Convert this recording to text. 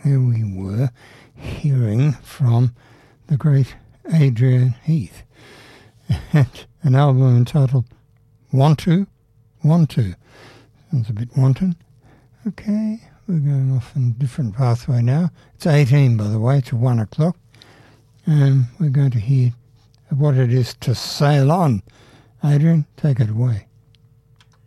there we were, hearing from the great Adrian Heath, and an album entitled Want To, Want To. Sounds a bit wanton. Okay, we're going off in a different pathway now. It's 18, by the way, to 1 o'clock. And we're going to hear what it is to sail on. Adrian, take it away.